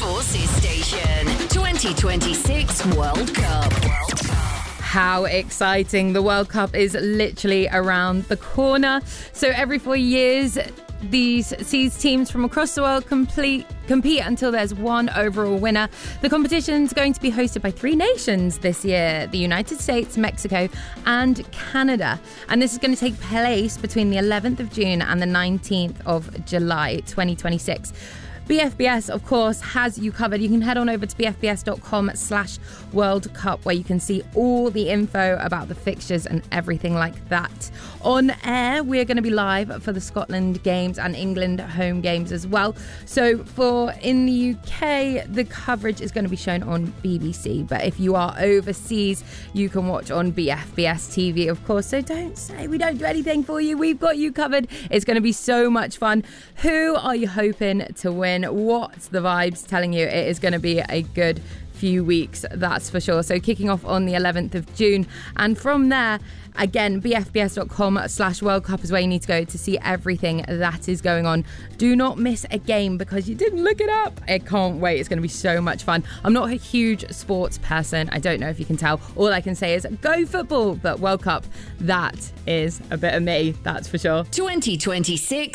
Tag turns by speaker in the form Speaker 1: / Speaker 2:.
Speaker 1: Forces Station 2026 World Cup.
Speaker 2: How exciting. The World Cup is literally around the corner. So every 4 years, these sees teams from across the world compete until there's one overall winner. The competition's going to be hosted by 3 nations this year: the United States, Mexico and Canada. And this is going to take place between the 11th of June and the 19th of July 2026. BFBS, of course, has you covered. You can head on over to bfbs.com/World Cup, where you can see all the info about the fixtures and everything like that. On air, we're going to be live for the Scotland games and England home games as well. So for in the UK, the coverage is going to be shown on BBC. But if you are overseas, you can watch on BFBS TV, of course. So don't say we don't do anything for you. We've got you covered. It's going to be so much fun. Who are you hoping to win? What's the vibes telling you? It is going to be a good few weeks, that's for sure. So kicking off on the 11th of June, and from there, again, bfbs.com/World Cup is where you need to go to see everything that is going on. Do not miss a game because you didn't look it up. I can't wait. It's going to be so much fun. I'm not a huge sports person. I don't know if you can tell. All I can say is go football, but World Cup, that is a bit of me, that's for sure.
Speaker 1: 2026